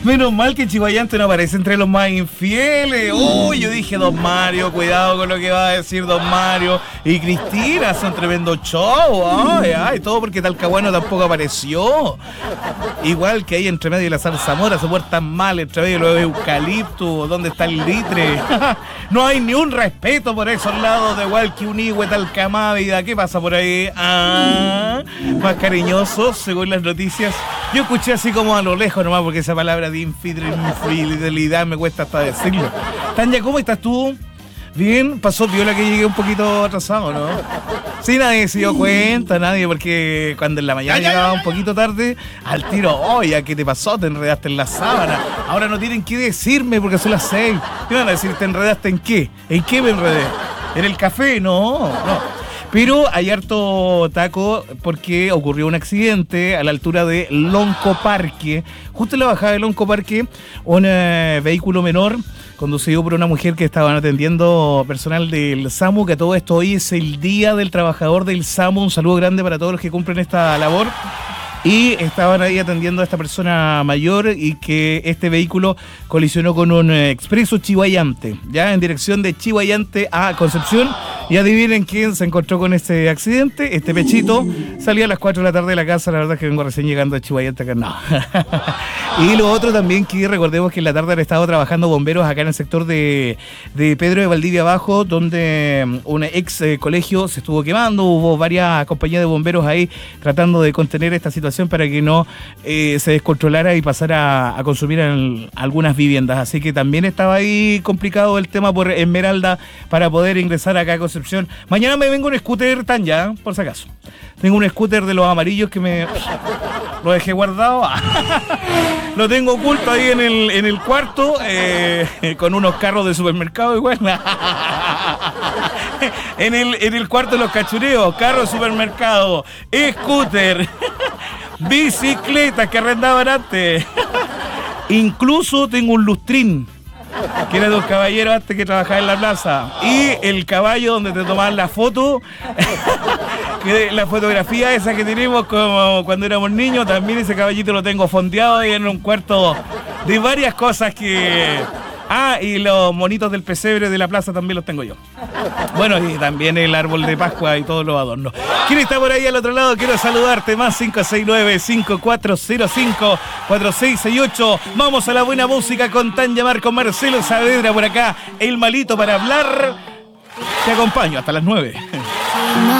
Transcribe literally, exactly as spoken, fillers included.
Menos mal que Chihuayante no aparece entre los más infieles. Uy, yo dije, don Mario, cuidado con lo que va a decir don Mario. Y Cristina, son tremendo show. Ay, ay, todo porque Talcahuano tampoco apareció. Igual que ahí entre medio de la zarzamora se portan mal, entre medio de los eucaliptos, ¿dónde está el litre? No hay ni un respeto por esos lados de Hualquiunihue, Talcamávida. ¿Qué pasa por ahí? Ah, más cariñosos, según las noticias. Yo escuché así como a lo lejos nomás, porque esa palabra de infidelidad me cuesta hasta decirlo. Tanya, ¿cómo estás tú? Bien, pasó viola que llegué un poquito atrasado, ¿no? Sí, nadie se dio cuenta, nadie, porque cuando en la mañana ya, ya, llegaba ya, ya, un poquito tarde, al tiro, oye, oh, ¿qué te pasó? Te enredaste en la sábana. Ahora no tienen que decirme porque son las seis. ¿Qué van a decir? ¿Te enredaste en qué? ¿En qué me enredé? ¿En el café? No, no. Pero hay harto taco porque ocurrió un accidente a la altura de Lonco Parque. Justo en la bajada de Lonco Parque, un eh, vehículo menor conducido por una mujer que estaban atendiendo personal del SAMU, que a todo esto hoy es el Día del Trabajador del SAMU. Un saludo grande para todos los que cumplen esta labor. Y estaban ahí atendiendo a esta persona mayor y que este vehículo colisionó con un expreso Chihuayante, ya en dirección de Chihuayante a Concepción. Y adivinen quién se encontró con este accidente. Este pechito salía a las cuatro de la tarde de la casa. La verdad es que vengo recién llegando a Chihuayante acá. No. Y lo otro también, que recordemos que en la tarde han estado trabajando bomberos acá en el sector de, de Pedro de Valdivia Abajo, donde un ex eh, colegio se estuvo quemando. Hubo varias compañías de bomberos ahí tratando de contener esta situación para que no eh, se descontrolara y pasara a consumir en algunas viviendas. Así que también estaba ahí complicado el tema por Esmeralda para poder ingresar acá a Concepción. Mañana me vengo un scooter Tanya, por si acaso. Tengo un scooter de los amarillos que me lo dejé guardado. Lo tengo oculto ahí en el, en el cuarto, eh, con unos carros de supermercado igual. en, el, en el cuarto de los cachureos, carros de supermercado, scooter, bicicletas que arrendaban antes. Incluso tengo un lustrín, que era de los caballeros antes que trabajaba en la plaza. Y el caballo donde te tomaban la foto, que la fotografía esa que tenemos como cuando éramos niños, también ese caballito lo tengo fondeado ahí en un cuarto de varias cosas que... Ah, y los monitos del pesebre de la plaza también los tengo yo. Bueno, y también el árbol de Pascua y todos los adornos. ¿Quién está por ahí al otro lado? Quiero saludarte. Más cinco seis nueve, cinco cuatro cero cinco, cuatro seis seis ocho. Vamos a la buena música con Tanya Mar, con Marcelo Saavedra por acá. El malito para hablar. Te acompaño hasta las nueve.